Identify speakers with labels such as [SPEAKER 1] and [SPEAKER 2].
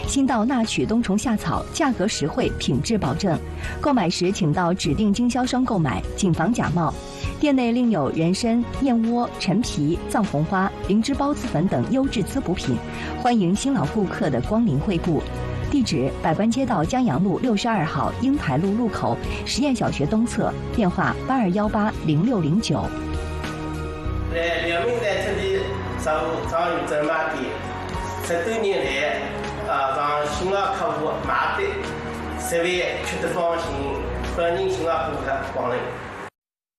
[SPEAKER 1] 新稻纳曲冬虫夏草，价格实惠，品质保证。购买时请到指定经销商购买，谨防假冒。店内另有人参、燕窝、陈皮、藏红花、灵芝孢子粉等优质滋补品，欢迎新老顾客的光临惠顾。地址：百官街道江阳路62号英台路路口实验小学东侧，电话82180609。
[SPEAKER 2] 在辽宁在这里上有专卖店，10多年来，让新老客户买的，10万吃得放心，欢迎新老顾客光临。